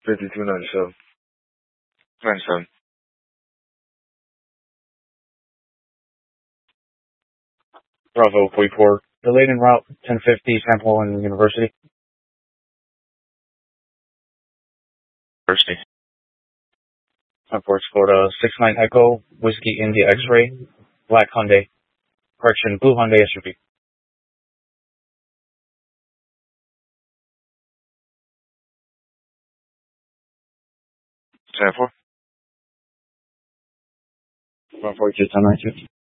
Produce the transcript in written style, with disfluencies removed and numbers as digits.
5297. 97. Bravo 44. Delayed en route 1050 Sample and University. University. Ports Florida 69 Echo Whiskey India X-Ray Black Hyundai. Correction, blue Hyundai SUV. Sample. 142 1092.